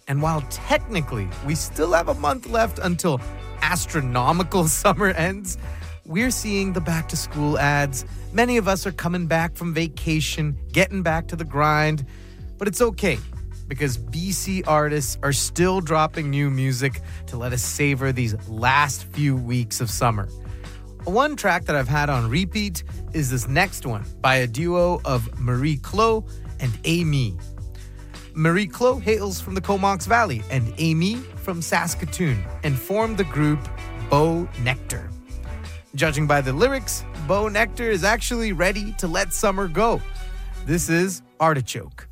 And while technically we still have a month left until astronomical summer ends, we're seeing the back to school ads. Many of us are coming back from vacation, getting back to the grind. But it's okay, because BC artists are still dropping new music to let us savor these last few weeks of summer. One track that I've had on repeat is this next one by a duo of Marie Claude and Amy. Marie Claude hails from the Comox Valley and Amy from Saskatoon and formed the group Beau Nectar. Judging by the lyrics, Beau Nectar is actually ready to let summer go. This is Artichoke.